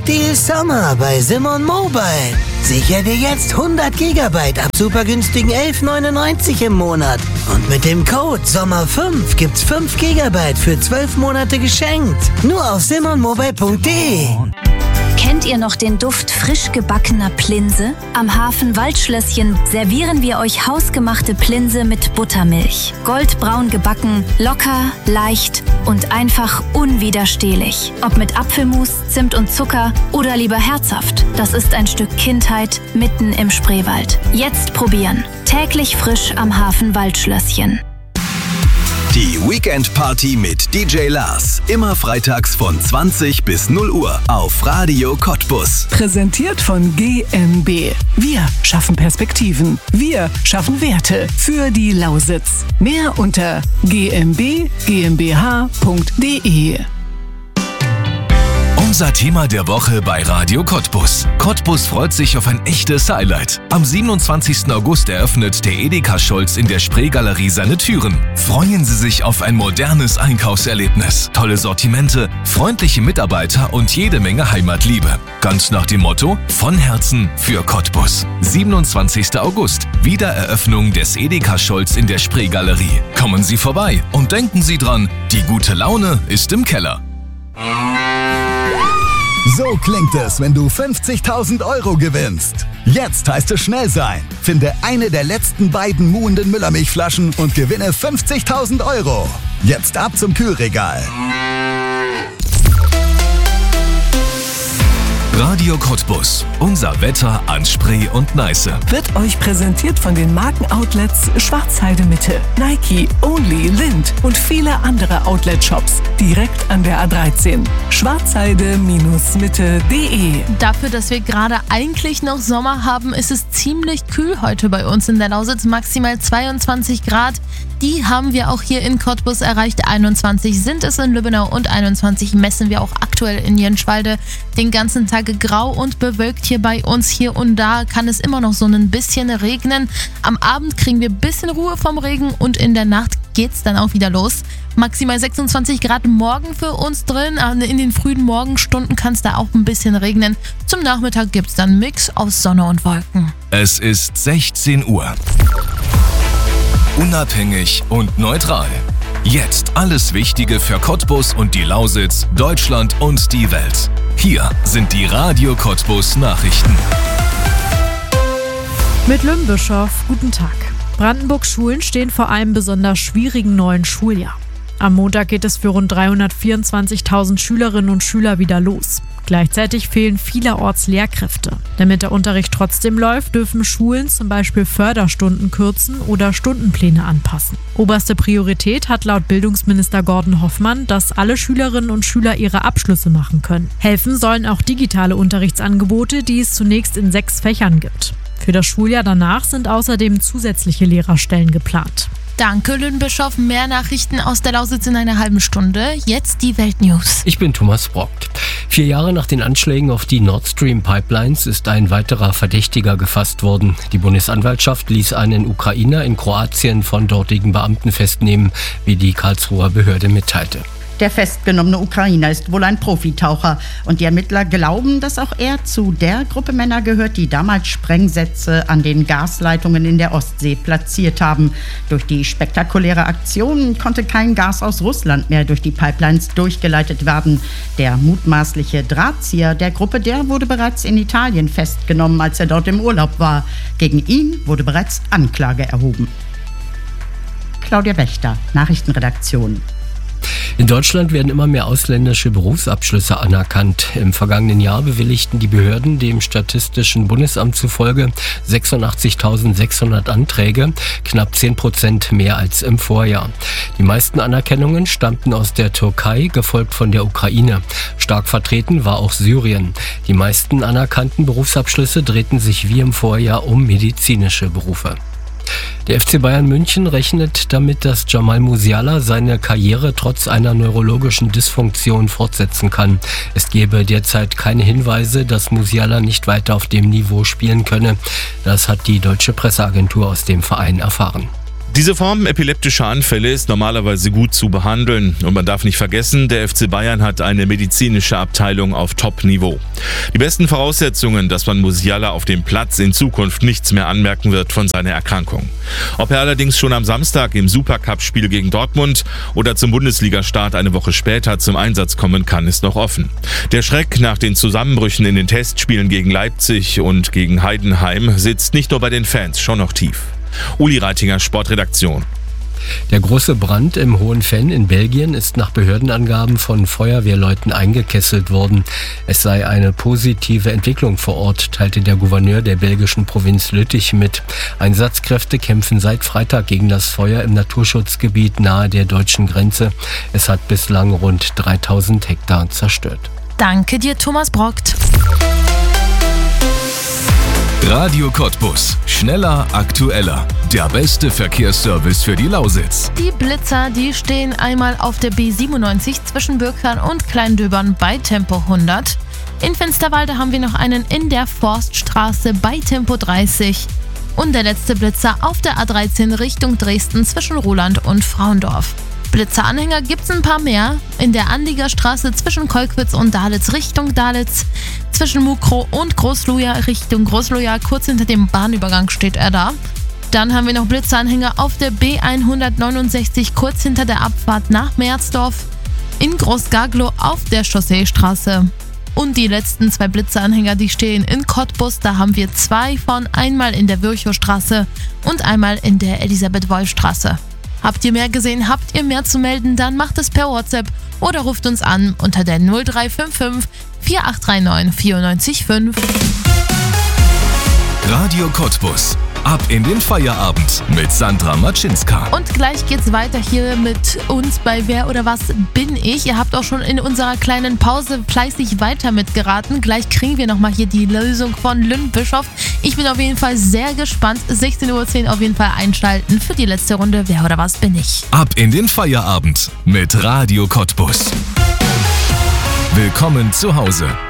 Deal Sommer bei Simon Mobile. Sicher dir jetzt 100 GB ab super günstigen 11,99 im Monat. Und mit dem Code SOMMER5 gibt's 5 GB für 12 Monate geschenkt. Nur auf simonmobile.de. Kennt ihr noch den Duft frisch gebackener Plinse? Am Hafen Waldschlösschen servieren wir euch hausgemachte Plinse mit Buttermilch. Goldbraun gebacken, locker, leicht und einfach unwiderstehlich. Ob mit Apfelmus, Zimt und Zucker oder lieber herzhaft. Das ist ein Stück Kindheit mitten im Spreewald. Jetzt probieren. Täglich frisch am Hafen Waldschlösschen. Die Weekend Party mit DJ Lars. Immer freitags von 20 bis 0 Uhr auf Radio Cottbus. Präsentiert von GmbH. Wir schaffen Perspektiven. Wir schaffen Werte für die Lausitz. Mehr unter gmbh.de. Unser Thema der Woche bei Radio Cottbus. Cottbus freut sich auf ein echtes Highlight. Am 27. August eröffnet der Edeka Scholz in der Spreegalerie seine Türen. Freuen Sie sich auf ein modernes Einkaufserlebnis, tolle Sortimente, freundliche Mitarbeiter und jede Menge Heimatliebe. Ganz nach dem Motto: von Herzen für Cottbus. 27. August, Wiedereröffnung des Edeka Scholz in der Spreegalerie. Kommen Sie vorbei und denken Sie dran, die gute Laune ist im Keller. So klingt es, wenn du 50.000 € gewinnst. Jetzt heißt es schnell sein. Finde eine der letzten beiden muhenden Müllermilchflaschen und gewinne 50.000 €. Jetzt ab zum Kühlregal. Radio Cottbus. Unser Wetter an Spree und Neiße. Wird euch präsentiert von den Markenoutlets Schwarzheide Mitte, Nike, Only, Lind und viele andere Outlet-Shops direkt an der A13. Schwarzheide-mitte.de. Dafür, dass wir gerade eigentlich noch Sommer haben, ist es ziemlich kühl heute bei uns in der Lausitz. Maximal 22 Grad. Die haben wir auch hier in Cottbus erreicht. 21 sind es in Lübbenau und 21 messen wir auch aktuell in Jenschwalde. Den ganzen Tag grau und bewölkt hier bei uns. Hier und da kann es immer noch so ein bisschen regnen. Am Abend kriegen wir ein bisschen Ruhe vom Regen und in der Nacht geht's dann auch wieder los. Maximal 26 Grad morgen für uns drin. In den frühen Morgenstunden kann es da auch ein bisschen regnen. Zum Nachmittag gibt's dann einen Mix aus Sonne und Wolken. Es ist 16 Uhr. Unabhängig und neutral. Jetzt alles Wichtige für Cottbus und die Lausitz, Deutschland und die Welt. Hier sind die Radio Cottbus Nachrichten. Mit Lümbischow, guten Tag. Brandenburgs Schulen stehen vor einem besonders schwierigen neuen Schuljahr. Am Montag geht es für rund 324.000 Schülerinnen und Schüler wieder los. Gleichzeitig fehlen vielerorts Lehrkräfte. Damit der Unterricht trotzdem läuft, dürfen Schulen zum Beispiel Förderstunden kürzen oder Stundenpläne anpassen. Oberste Priorität hat laut Bildungsminister Gordon Hoffmann, dass alle Schülerinnen und Schüler ihre Abschlüsse machen können. Helfen sollen auch digitale Unterrichtsangebote, die es zunächst in 6 Fächern gibt. Für das Schuljahr danach sind außerdem zusätzliche Lehrerstellen geplant. Danke, Lümbischow. Mehr Nachrichten aus der Lausitz in einer halben Stunde. Jetzt die Weltnews. Ich bin Thomas Brockt. 4 Jahre nach den Anschlägen auf die Nord Stream Pipelines ist ein weiterer Verdächtiger gefasst worden. Die Bundesanwaltschaft ließ einen Ukrainer in Kroatien von dortigen Beamten festnehmen, wie die Karlsruher Behörde mitteilte. Der festgenommene Ukrainer ist wohl ein Profitaucher und die Ermittler glauben, dass auch er zu der Gruppe Männer gehört, die damals Sprengsätze an den Gasleitungen in der Ostsee platziert haben. Durch die spektakuläre Aktion konnte kein Gas aus Russland mehr durch die Pipelines durchgeleitet werden. Der mutmaßliche Drahtzieher der Gruppe, der wurde bereits in Italien festgenommen, als er dort im Urlaub war. Gegen ihn wurde bereits Anklage erhoben. Claudia Wächter, Nachrichtenredaktion. In Deutschland werden immer mehr ausländische Berufsabschlüsse anerkannt. Im vergangenen Jahr bewilligten die Behörden dem Statistischen Bundesamt zufolge 86.600 Anträge, knapp 10% mehr als im Vorjahr. Die meisten Anerkennungen stammten aus der Türkei, gefolgt von der Ukraine. Stark vertreten war auch Syrien. Die meisten anerkannten Berufsabschlüsse drehten sich wie im Vorjahr um medizinische Berufe. Der FC Bayern München rechnet damit, dass Jamal Musiala seine Karriere trotz einer neurologischen Dysfunktion fortsetzen kann. Es gebe derzeit keine Hinweise, dass Musiala nicht weiter auf dem Niveau spielen könne. Das hat die deutsche Presseagentur aus dem Verein erfahren. Diese Form epileptischer Anfälle ist normalerweise gut zu behandeln. Und man darf nicht vergessen, der FC Bayern hat eine medizinische Abteilung auf Top-Niveau. Die besten Voraussetzungen, dass man Musiala auf dem Platz in Zukunft nichts mehr anmerken wird von seiner Erkrankung. Ob er allerdings schon am Samstag im Supercup-Spiel gegen Dortmund oder zum Bundesliga-Start eine Woche später zum Einsatz kommen kann, ist noch offen. Der Schreck nach den Zusammenbrüchen in den Testspielen gegen Leipzig und gegen Heidenheim sitzt nicht nur bei den Fans, schon noch tief. Uli Reitinger, Sportredaktion. Der große Brand im Hohenfenn in Belgien ist nach Behördenangaben von Feuerwehrleuten eingekesselt worden. Es sei eine positive Entwicklung vor Ort, teilte der Gouverneur der belgischen Provinz Lüttich mit. Einsatzkräfte kämpfen seit Freitag gegen das Feuer im Naturschutzgebiet nahe der deutschen Grenze. Es hat bislang rund 3000 Hektar zerstört. Danke dir, Thomas Brockt. Radio Cottbus. Schneller, aktueller. Der beste Verkehrsservice für die Lausitz. Die Blitzer, die stehen einmal auf der B97 zwischen Bürkern und Kleindöbern bei Tempo 100. In Finsterwalde haben wir noch einen in der Forststraße bei Tempo 30. Und der letzte Blitzer auf der A13 Richtung Dresden zwischen Roland und Frauendorf. Blitzeranhänger gibt's ein paar mehr. In der Anliegerstraße zwischen Kolkwitz und Dalitz Richtung Dalitz. Zwischen Mukro und Großluja Richtung Großluja. Kurz hinter dem Bahnübergang steht er da. Dann haben wir noch Blitzeranhänger auf der B169 kurz hinter der Abfahrt nach Merzdorf. In Großgaglow auf der Chausseestraße. Und die letzten 2 Blitzeranhänger, die stehen in Cottbus. Da haben wir 2 von, einmal in der Virchowstraße und einmal in der Elisabeth-Wolf-Straße. Habt ihr mehr gesehen, habt ihr mehr zu melden, dann macht es per WhatsApp oder ruft uns an unter der 0355 4839 945. Radio Cottbus. Ab in den Feierabend mit Sandra Matschinska. Und gleich geht's weiter hier mit uns bei Wer oder was bin ich. Ihr habt auch schon in unserer kleinen Pause fleißig weiter mitgeraten. Gleich kriegen wir nochmal hier die Lösung von Lynn Bischof. Ich bin auf jeden Fall sehr gespannt. 16:10 Uhr auf jeden Fall einschalten für die letzte Runde Wer oder was bin ich. Ab in den Feierabend mit Radio Cottbus. Willkommen zu Hause.